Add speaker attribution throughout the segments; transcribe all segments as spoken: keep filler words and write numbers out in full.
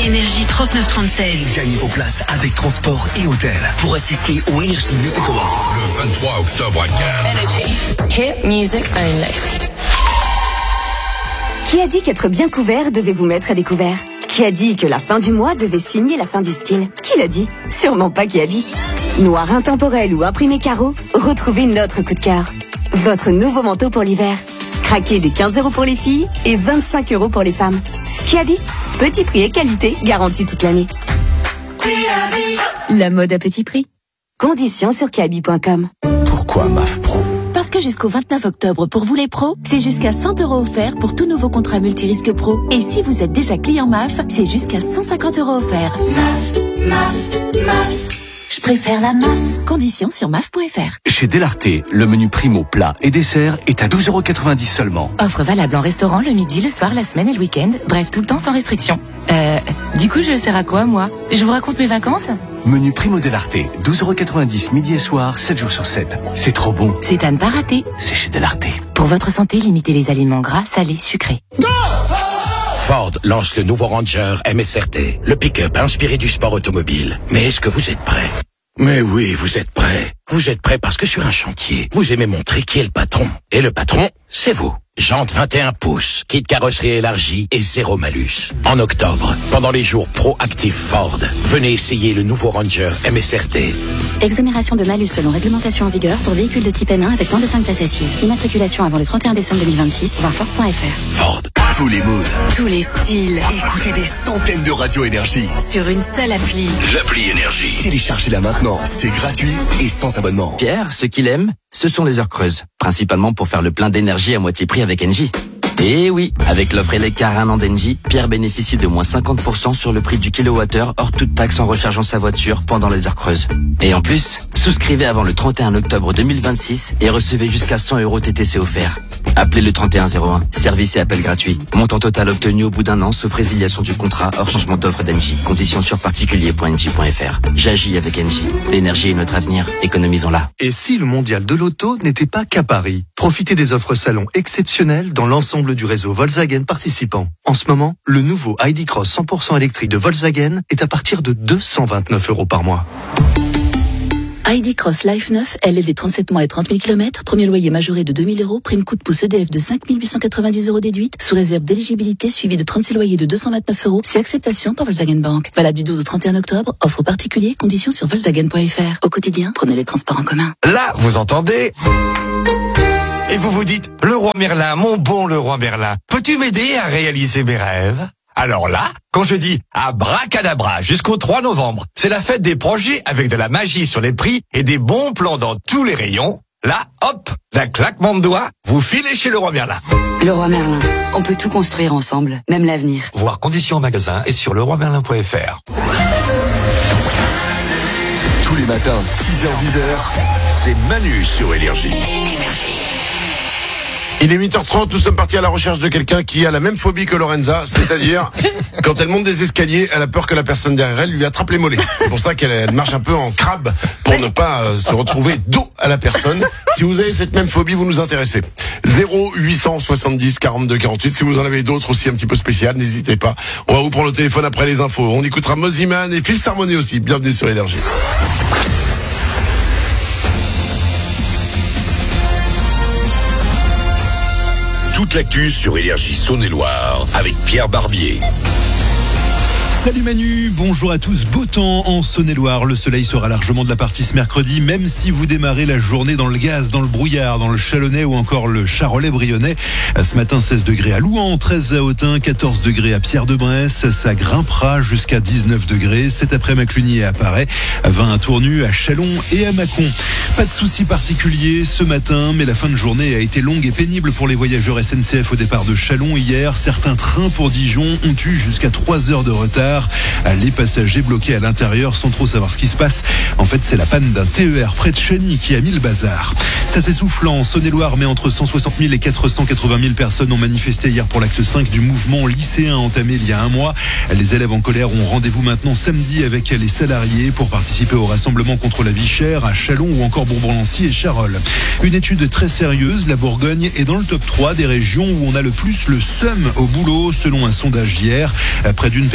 Speaker 1: Énergie trente-neuf trente-seize.
Speaker 2: Et gagnez vos places avec transport et hôtel pour assister au Energy Music Awards.
Speaker 3: Le vingt-trois octobre à Cannes.
Speaker 1: Energy. Hit music only.
Speaker 4: Qui a dit qu'être bien couvert devait vous mettre à découvert? Qui a dit que la fin du mois devait signer la fin du style? Qui l'a dit? Sûrement pas Kiabi. Noir intemporel ou imprimé carreau, retrouvez notre coup de cœur. Votre nouveau manteau pour l'hiver. Craquez des quinze euros pour les filles et vingt-cinq euros pour les femmes. Kiabi, petit prix et qualité garantie toute l'année. La mode à petit prix. Conditions sur kiabi point com.
Speaker 2: Pourquoi M A F Pro?
Speaker 5: Parce que jusqu'au vingt-neuf octobre, pour vous les pros, c'est jusqu'à cent euros offerts pour tout nouveau contrat multirisque pro. Et si vous êtes déjà client M A F, c'est jusqu'à cent cinquante euros offerts.
Speaker 6: M A F, M A F, M A F. Je préfère la masse.
Speaker 5: Conditions sur M A F point F R.
Speaker 2: Chez Delarté, le menu primo plat et dessert est à douze euros quatre-vingt-dix seulement.
Speaker 7: Offre valable en restaurant le midi, le soir, la semaine et le week-end. Bref, tout le temps sans restriction. Euh, du coup, je sers à quoi, moi? Je vous raconte mes vacances?
Speaker 2: Menu primo Delarté, douze euros quatre-vingt-dix midi et soir, sept jours sur sept. C'est trop bon.
Speaker 7: C'est à ne pas rater.
Speaker 2: C'est chez Delarté.
Speaker 7: Pour votre santé, limitez les aliments gras, salés, sucrés.
Speaker 3: Ford lance le nouveau Ranger M S R T, le pick-up inspiré du sport automobile. Mais est-ce que vous êtes prêts? Mais oui, vous êtes prêts. Vous êtes prêts parce que sur un chantier, vous aimez montrer qui est le patron. Et le patron, c'est vous. Jantes vingt et un pouces, kit carrosserie élargie et zéro malus. En octobre, pendant les jours Pro-Active Ford, venez essayer le nouveau Ranger M S R T.
Speaker 8: Exonération de malus selon réglementation en vigueur pour véhicules de type N un avec moins de cinq places assises. Immatriculation avant le trente et un décembre deux mille vingt-six, voir Ford point F R.
Speaker 2: Ford. Tous les moods.
Speaker 1: Tous les styles.
Speaker 2: Écoutez des centaines de radios Énergie.
Speaker 1: Sur une seule appli.
Speaker 2: L'appli Énergie. Téléchargez-la maintenant. C'est gratuit et sans abonnement.
Speaker 9: Pierre, ce qu'il aime, ce sont les heures creuses. Principalement pour faire le plein d'énergie à moitié prix avec Engie. Et oui, avec l'offre Eleccar un an d'Engie, Pierre bénéficie de moins cinquante pour cent sur le prix du kilowattheure hors toute taxe en rechargeant sa voiture pendant les heures creuses. Et en plus, souscrivez avant le trente et un octobre deux mille vingt-six et recevez jusqu'à cent euros T T C offerts. Appelez le trente et un zéro un. Service et appel gratuit. Montant total obtenu au bout d'un an sauf résiliation du contrat hors changement d'offre d'Engie. Conditions sur particulier point engie point F R. J'agis avec Engie. L'énergie est notre avenir. Économisons-la.
Speaker 10: Et si le mondial de l'auto n'était pas qu'à Paris? Profitez des offres salon exceptionnelles dans l'ensemble du réseau Volkswagen participant. En ce moment, le nouveau I D Cross cent pour cent électrique de Volkswagen est à partir de deux cent vingt-neuf euros par mois.
Speaker 5: I D Cross Life neuf, L L D trente-sept mois et trente mille kilomètres, premier loyer majoré de deux mille euros, prime coup de pouce E D F de cinq mille huit cent quatre-vingt-dix euros déduite, sous réserve d'éligibilité suivi de trente-six loyers de deux cent vingt-neuf euros, si acceptation par Volkswagen Bank. Valable du douze au trente et un octobre, offre particulier, conditions sur Volkswagen point F R. Au quotidien, prenez les transports en commun.
Speaker 11: Là, vous entendez? Et vous vous dites, le roi Merlin, mon bon le roi Merlin, peux-tu m'aider à réaliser mes rêves? Alors là, quand je dis abracadabra jusqu'au trois novembre, c'est la fête des projets avec de la magie sur les prix et des bons plans dans tous les rayons. Là, hop, d'un claquement de doigts, vous filez chez le roi Merlin.
Speaker 12: Le roi Merlin, on peut tout construire ensemble, même l'avenir.
Speaker 11: Voir conditions en magasin et sur le roi merlin point F R.
Speaker 2: Tous les matins, six heures dix heures, c'est Manu sur Énergie.
Speaker 13: Il est huit heures trente, nous sommes partis à la recherche de quelqu'un qui a la même phobie que Lorenza, c'est-à-dire, quand elle monte des escaliers, elle a peur que la personne derrière elle lui attrape les mollets. C'est pour ça qu'elle elle marche un peu en crabe, pour ne pas euh, se retrouver dos à la personne. Si vous avez cette même phobie, vous nous intéressez. zéro huit cent soixante-dix quarante-deux quarante-huit, si vous en avez d'autres aussi un petit peu spéciales, n'hésitez pas. On va vous prendre le téléphone après les infos. On écoutera Moziman et Fifth Harmony aussi. Bienvenue sur Énergie.
Speaker 3: Toute l'actu sur Énergie Saône-et-Loire avec Pierre Barbier.
Speaker 14: Salut Manu, bonjour à tous. Beau temps en Saône-et-Loire. Le soleil sera largement de la partie ce mercredi, même si vous démarrez la journée dans le gaz, dans le brouillard, dans le Chalonnais ou encore le Charolais-Brionnais. Ce matin, seize degrés à Louhans, treize à Autun, quatorze degrés à Pierre-de-Bresse. Ça grimpera jusqu'à dix-neuf degrés. Cet après-midi à Cluny et à Paray, vingt à Tournu, à Chalon et à Mâcon. Pas de soucis particuliers ce matin, mais la fin de journée a été longue et pénible pour les voyageurs S N C F au départ de Chalon hier. Certains trains pour Dijon ont eu jusqu'à trois heures de retard. Les passagers bloqués à l'intérieur sans trop savoir ce qui se passe. En fait, c'est la panne d'un T E R près de Chagny qui a mis le bazar. Ça s'essouffle en Saône-et-Loire, mais entre cent soixante mille et quatre cent quatre-vingt mille personnes ont manifesté hier pour l'acte cinq du mouvement lycéen entamé il y a un mois. Les élèves en colère ont rendez-vous maintenant samedi avec les salariés pour participer au rassemblement contre la vie chère à Châlons ou encore Bourbon-Lancy et Charolles. Une étude très sérieuse, la Bourgogne est dans le top trois des régions où on a le plus le seum au boulot selon un sondage hier. Près d'une personne sont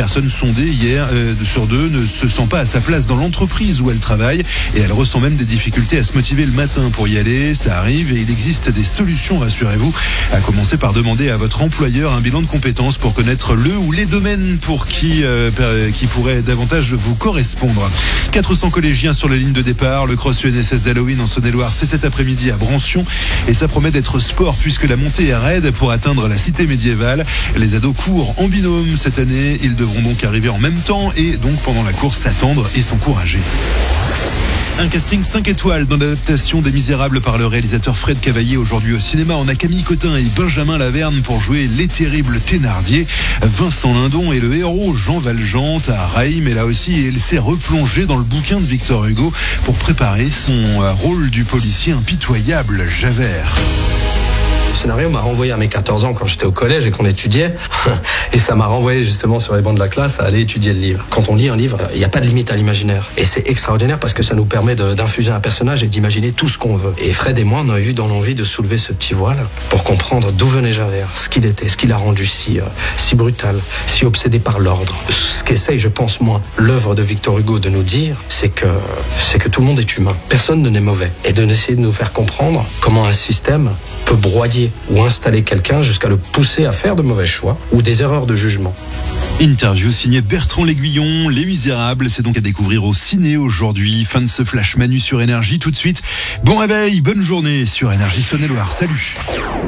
Speaker 14: sondée hier euh, sur deux ne se sent pas à sa place dans l'entreprise où elle travaille et elle ressent même des difficultés à se motiver le matin pour y aller. Ça arrive et il existe des solutions, rassurez-vous, à commencer par demander à votre employeur un bilan de compétences pour connaître le ou les domaines pour qui, euh, qui pourraient davantage vous correspondre. quatre cents collégiens sur la ligne de départ. Le cross U N S S d'Halloween en Saône-et-Loire, c'est cet après-midi à Brancion et ça promet d'être sport puisque la montée est raide pour atteindre la cité médiévale. Les ados courent en binôme cette année. Ils devront donc arriver en même temps et donc pendant la course s'attendre et s'encourager. Un casting cinq étoiles dans l'adaptation des Misérables par le réalisateur Fred Cavaillé aujourd'hui au cinéma. On a Camille Cotin et Benjamin Laverne pour jouer les terribles Thénardier. Vincent Lindon et le héros Jean Valjean à Raïm. Et là aussi, il s'est replongé dans le bouquin de Victor Hugo pour préparer son rôle du policier impitoyable Javert.
Speaker 15: Le scénario m'a renvoyé à mes quatorze ans quand j'étais au collège et qu'on étudiait. Et ça m'a renvoyé justement sur les bancs de la classe à aller étudier le livre. Quand on lit un livre, il n'y a pas de limite à l'imaginaire. Et c'est extraordinaire parce que ça nous permet de, d'infuser un personnage et d'imaginer tout ce qu'on veut. Et Fred et moi, on a eu dans l'envie de soulever ce petit voile pour comprendre d'où venait Javert, ce qu'il était, ce qui l'a rendu si, euh, si brutal, si obsédé par l'ordre. Ce qu'essaye, je pense, moi, l'œuvre de Victor Hugo de nous dire, c'est que, c'est que tout le monde est humain. Personne n'est mauvais. Et de essayer de nous faire comprendre comment un système peut broyer ou installer quelqu'un jusqu'à le pousser à faire de mauvais choix ou des erreurs de jugement.
Speaker 14: Interview signée Bertrand L'Aiguillon, Les Misérables, c'est donc à découvrir au ciné aujourd'hui. Fin de ce Flash Manu sur Énergie, tout de suite. Bon réveil, bonne journée sur Énergie Saône-et-Loire, salut.